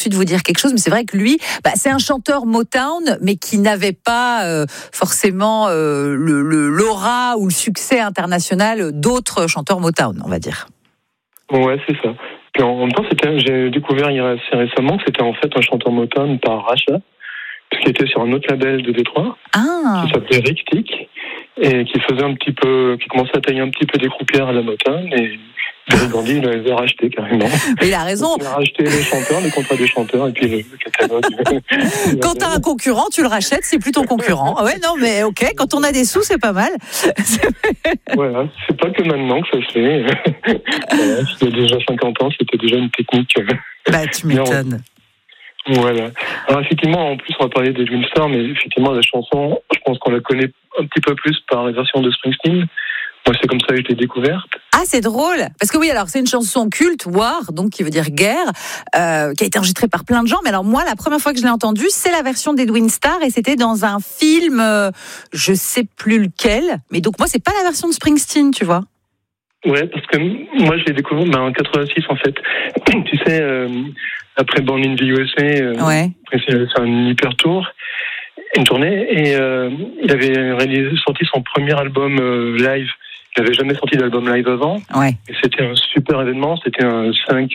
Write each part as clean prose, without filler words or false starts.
de vous dire quelque chose, mais c'est vrai que lui, c'est un chanteur Motown, mais qui n'avait pas forcément l'aura ou le succès international d'autres chanteurs Motown, on va dire. Ouais, c'est ça. Puis en même temps, j'ai découvert assez récemment que c'était en fait un chanteur Motown par rachat, puisqu'il était sur un autre label de Détroit, qui s'appelait Rick Tick, et qui commençait à tailler un petit peu des croupières à la Motown, et Berry Gordy, il les a rachetés carrément. Mais il a raison. Il a racheté les chanteurs, les contrats des chanteurs, et puis le catalogue. Quand t'as un concurrent, tu le rachètes, c'est plus ton concurrent. Ouais, non, mais ok, quand on a des sous, c'est pas mal. Voilà, c'est pas que maintenant que ça se fait. Voilà, il y a déjà 50 ans, c'était déjà une technique. Tu m'étonnes. Voilà. Alors effectivement, en plus, on va parler d'Edwin Starr, mais effectivement, la chanson, je pense qu'on la connaît un petit peu plus par la version de Springsteen. Moi, c'est comme ça que je l'ai découverte. Ah, c'est drôle. Parce que oui, alors c'est une chanson culte, War, donc qui veut dire guerre, qui a été enregistrée par plein de gens. Mais alors moi, la première fois que je l'ai entendue, c'est la version d'Edwin Starr et c'était dans un film, je sais plus lequel. Mais donc moi, c'est pas la version de Springsteen, tu vois. Ouais, parce que moi, je l'ai découvert en 86 en fait. Tu sais, après Born in the USA, après c'est un hyper tour, une tournée, et il avait sorti son premier album live. Il n'avait jamais sorti d'album live avant. Ouais. Et c'était un super événement. C'était un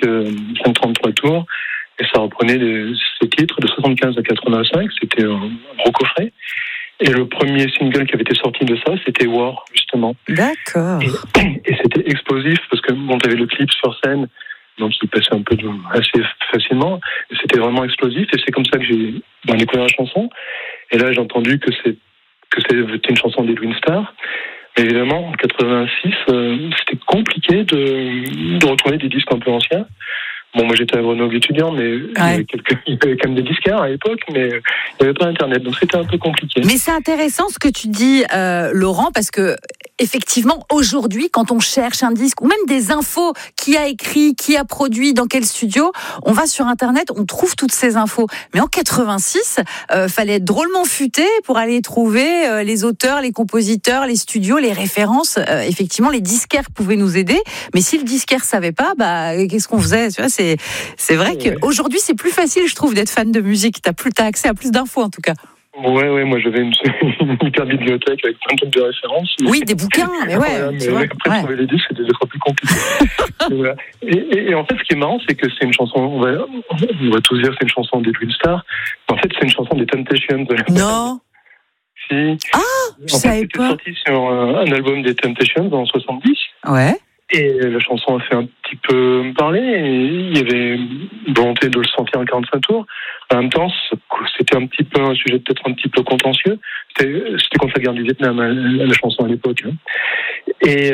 5-33 tours. Et ça reprenait ses titres de 75 à 85. C'était un gros coffret. Et le premier single qui avait été sorti de ça, c'était War, justement. D'accord. Et c'était explosif parce que t'avais le clip sur scène. Donc il passait un peu assez facilement. Et c'était vraiment explosif. Et c'est comme ça que j'ai découvert la chanson. Et là, j'ai entendu que c'était une chanson d'Edwin Starr. Mais évidemment, en 86, c'était compliqué de retrouver des disques un peu anciens. Bon, moi j'étais à Grenoble étudiant, mais il y avait quand même des disquaires à l'époque, mais il n'y avait pas Internet, donc c'était un peu compliqué. Mais c'est intéressant ce que tu dis, Laurent, parce que effectivement, aujourd'hui, quand on cherche un disque, ou même des infos, qui a écrit, qui a produit, dans quel studio, on va sur Internet, on trouve toutes ces infos. Mais en 86, fallait être drôlement futé pour aller trouver les auteurs, les compositeurs, les studios, les références. Effectivement, les disquaires pouvaient nous aider, mais si le disquaire savait pas, qu'est-ce qu'on faisait? Tu vois, c'est vrai qu'aujourd'hui, c'est plus facile, je trouve, d'être fan de musique. T'as accès à plus d'infos, en tout cas. Ouais, moi j'avais une hyper bibliothèque avec plein de références. Oui, des bouquins, mais ouais. Tu vois, après, trouver les disques, c'était des fois plus compliqué. Voilà. Et en fait, ce qui est marrant, c'est que c'est une chanson, on va tous dire que c'est une chanson d'Edwin Starr, mais en fait, c'est une chanson des Temptations. Non. Si. Ah, je savais pas. C'était sorti sur un album des Temptations en 70. Ouais. Et la chanson a fait un petit peu parler, et il y avait une volonté de le sortir en 45 tours. En même temps, c'était un petit peu un sujet peut-être un petit peu contentieux. C'était contre la guerre du Vietnam, la chanson à l'époque. Et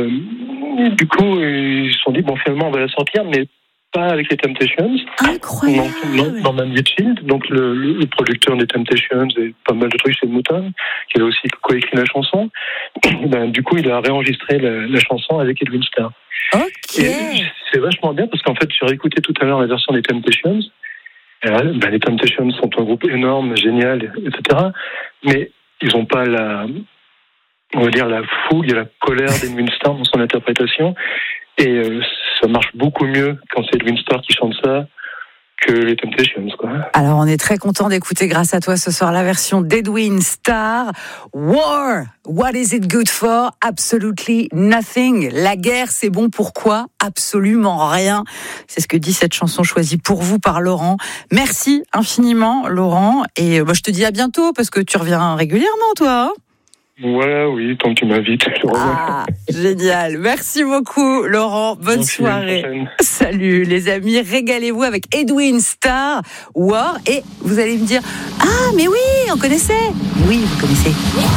du coup, ils se sont dit, finalement, on va la sortir, mais pas avec les Temptations. Incroyable. Norman Whitfield, donc le producteur des Temptations et pas mal de trucs chez Motown, qui a aussi coécrit la chanson. Du coup, il a réenregistré la chanson avec Edwin Starr. Ok. Et c'est vachement bien parce qu'en fait, j'ai réécouté tout à l'heure la version des Temptations. Les Temptations sont un groupe énorme, génial, etc. Mais ils n'ont pas la fougue et la colère d'Edwin Starr dans son interprétation. Et ça marche beaucoup mieux quand c'est Edwin Starr qui chante ça que les Temptations, quoi. Alors, on est très content d'écouter, grâce à toi, ce soir, la version d'Edwin Starr. War, what is it good for? Absolutely nothing. La guerre, c'est bon pour quoi? Absolument rien. C'est ce que dit cette chanson choisie pour vous par Laurent. Merci infiniment, Laurent. Et je te dis à bientôt, parce que tu reviens régulièrement, toi, hein? Ouais, oui, tant que tu m'invites, je reviens. Ah, génial. Merci beaucoup, Laurent. Bonne soirée. Salut, les amis. Régalez-vous avec Edwin Starr, War. Et vous allez me dire, ah, mais oui, on connaissait. Oui, vous connaissez.